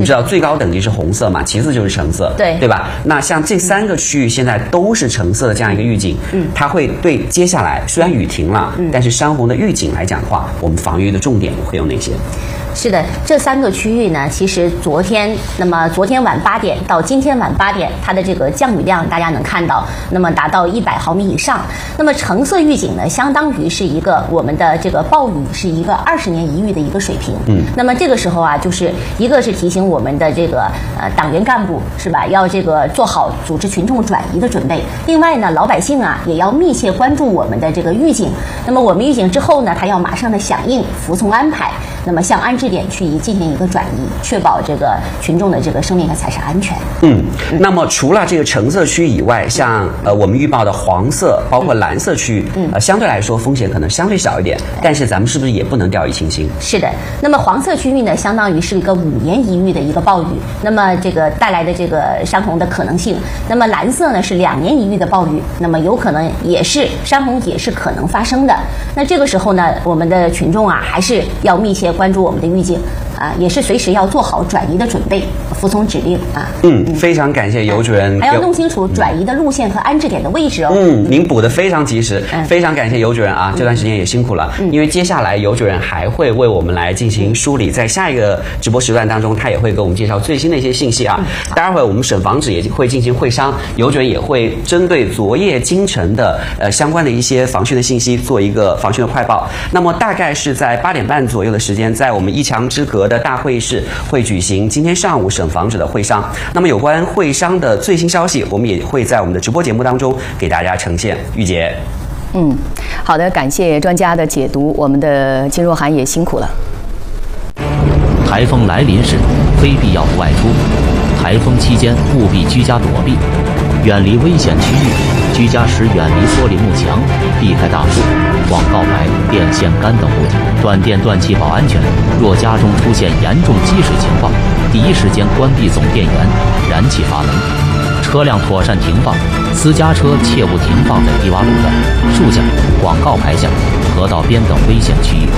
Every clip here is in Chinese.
知道最高等级是红色嘛，其次就是橙色，对吧？那像这3个区域现在都是橙色的这样一个预警，它会对接下来虽然雨停了，但是山洪的预警来讲的话，我们防御的重点会有哪些？ 是的，这3个区域呢，其实昨天晚8点到今天晚8点，它的这个降雨量大家能看到，那么达到100毫米以上。那么橙色预警呢，相当于是一个我们的这个暴雨是一个20年一遇的一个水平。那么这个时候啊，就是一个是提醒我们的这个党员干部是吧，要这个做好组织群众转移的准备。另外呢，老百姓啊也要密切关注我们的这个预警。那么我们预警之后呢，他要马上的响应，服从安排。那么向安置点去进行一个转移，确保这个群众的这个生命和财产安全。 那么除了这个橙色区以外，像我们预报的黄色，包括蓝色区域，相对来说风险可能相对小一点，但是咱们是不是也不能掉以轻心？ 是的。那么黄色区域呢，相当于是一个5年一遇的一个暴雨，那么这个带来的这个山洪的可能性。那么蓝色呢是2年一遇的暴雨，那么有可能也是山洪也是可能发生的。那这个时候呢，我们的群众啊还是要密切关注我们的预警啊，也是随时要做好转移的准备，服从指令啊。 非常感谢尤主任， 还要弄清楚转移的路线和安置点的位置哦。 您补得非常及时，非常感谢尤主任啊，这段时间也辛苦了。因为接下来尤主任还会为我们来进行梳理，在下一个直播时段当中，他也会给我们介绍最新的一些信息啊。待会儿我们省防指也会进行会商，尤主任也会针对昨夜今晨的相关的一些防汛的信息做一个防汛的快报。那么大概是在8点半左右的时间，在我们1墙之隔的大会议室会举行今天上午省防指的会商。那么有关会商的最新消息，我们也会在我们的直播节目当中给大家呈现。玉洁， 好的，感谢专家的解读，我们的金若涵也辛苦了。 台风来临时，非必要不外出。台风期间务必居家躲避，远离危险区域。居家时远离玻璃幕墙，避开大树、广告牌、电线杆等物体，断电断气保安全。若家中出现严重积水情况，第一时间关闭总电源，燃气阀门。车辆妥善停放，私家车切勿停放在低洼路段、树下、广告牌下、河道边等危险区域。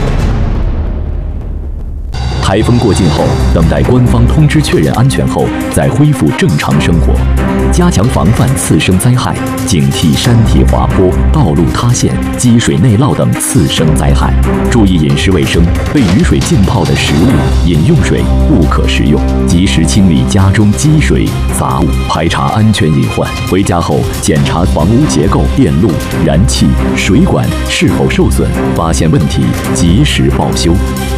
台风过境后，等待官方通知确认安全后，再恢复正常生活。加强防范次生灾害，警惕山体滑坡、道路塌陷、积水内涝等次生灾害。注意饮食卫生，被雨水浸泡的食物、饮用水不可食用。及时清理家中积水、杂物，排查安全隐患。回家后检查房屋结构、电路、燃气、水管是否受损，发现问题及时报修。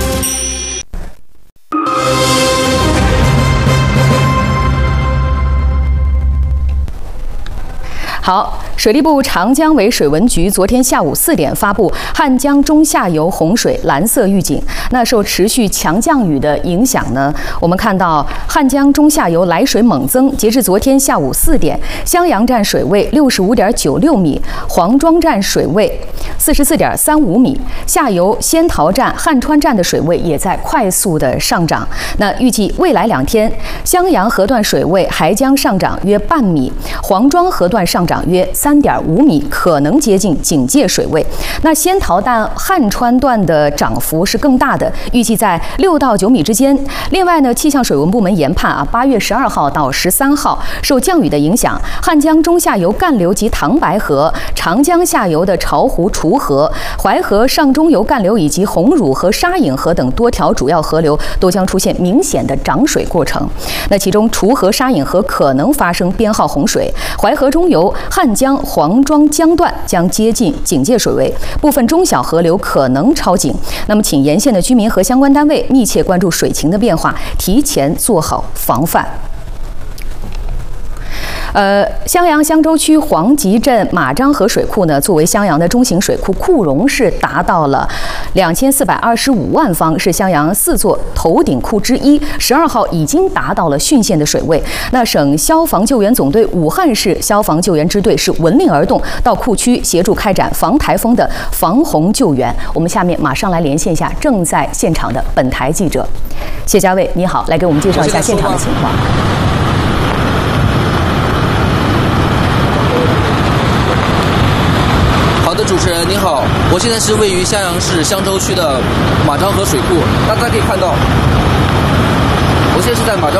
好，水利部长江委水文局昨天下午4点发布汉江中下游洪水蓝色预警。那受持续强降雨的影响呢，我们看到汉江中下游来水猛增。截至昨天下午4点，襄阳站水位65.96米，黄庄站水位44.35米，下游仙桃站、汉川站的水位也在快速的上涨。那预计未来2天，襄阳河段水位还将上涨约半米，黄庄河段上涨约3.5米，可能接近警戒水位。那仙桃段、汉川段的涨幅是更大的，预计在6到9米之间。另外呢，气象水文部门研判8月12号到13号，受降雨的影响，汉江中下游干流及唐白河、长江下游的巢湖、滁河、淮河上中游干流以及洪乳和沙隐河等多条主要河流都将出现明显的涨水过程。那其中滁河、沙隐河可能发生编号洪水，淮河中游、汉江、黄庄江段将接近警戒水位，部分中小河流可能超警。那么，请沿线的居民和相关单位密切关注水情的变化，提前做好防范。襄阳襄州区黄集镇马张河水库呢，作为襄阳的中型水库，库容是达到了2425万方，是襄阳4座头顶库之一。12号已经达到了汛县的水位。那省消防救援总队武汉市消防救援支队是闻令而动，到库区协助开展防台风的防洪救援。我们下面马上来连线一下正在现场的本台记者谢家卫，你好，来给我们介绍一下现场的情况。 主持人您好，我现在是位于襄阳市襄州区的马张河水库，大家可以看到，我现在是在马张